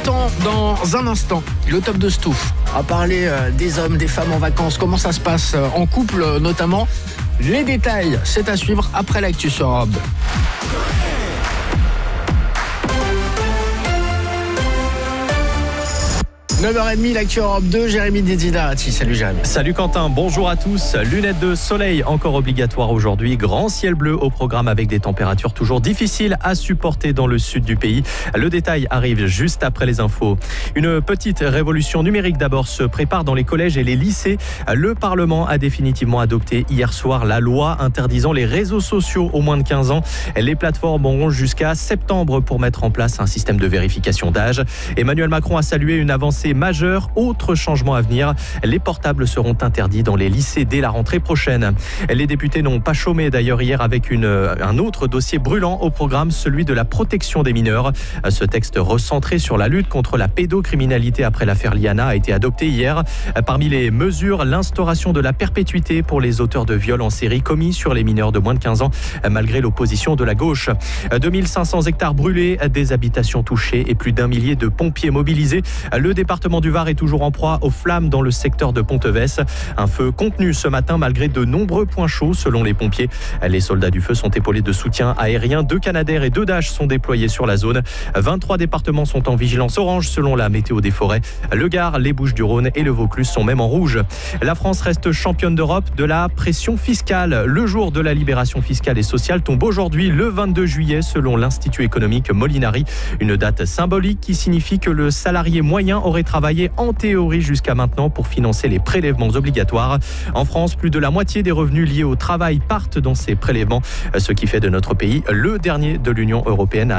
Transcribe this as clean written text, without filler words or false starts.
temps dans un instant. Le top de Stouff. On va parler des hommes, des femmes en vacances, comment ça se passe en couple notamment. Les détails, c'est à suivre après l'actu sur Europe 2. 9h30, l'actu Europe 2, Jérémy Desiderati. Salut Jérémy. Salut Quentin, bonjour à tous. Lunettes de soleil encore obligatoires aujourd'hui. Grand ciel bleu au programme avec des températures toujours difficiles à supporter dans le sud du pays. Le détail arrive juste après les infos. Une petite révolution numérique d'abord se prépare dans les collèges et les lycées. Le Parlement a définitivement adopté hier soir la loi interdisant les réseaux sociaux aux moins de 15 ans. Les plateformes auront jusqu'à septembre pour mettre en place un système de vérification d'âge. Emmanuel Macron a salué une avancée majeure. Autre changement à venir, les portables seront interdits dans les lycées dès la rentrée prochaine. Les députés n'ont pas chômé d'ailleurs hier avec un autre dossier brûlant au programme, celui de la protection des mineurs. Ce texte recentré sur la lutte contre la pédocriminalité après l'affaire Liana a été adopté hier. Parmi les mesures, l'instauration de la perpétuité pour les auteurs de viols en série commis sur les mineurs de moins de 15 ans, malgré l'opposition de la gauche. 2500 hectares brûlés, des habitations touchées et plus d'1 millier de pompiers mobilisés. Le département du Var est toujours en proie aux flammes dans le secteur de Ponteves. Un feu contenu ce matin malgré de nombreux points chauds selon les pompiers. Les soldats du feu sont épaulés de soutien aérien. 2 Canadair et 2 Dash sont déployés sur la zone. 23 départements sont en vigilance orange selon la météo des forêts. Le Gard, les Bouches-du-Rhône et le Vaucluse sont même en rouge. La France reste championne d'Europe de la pression fiscale. Le jour de la libération fiscale et sociale tombe aujourd'hui le 22 juillet selon l'Institut économique Molinari. Une date symbolique qui signifie que le salarié moyen aurait travaillé en théorie jusqu'à maintenant pour financer les prélèvements obligatoires. En France, plus de la moitié des revenus liés au travail partent dans ces prélèvements, ce qui fait de notre pays le dernier de l'Union européenne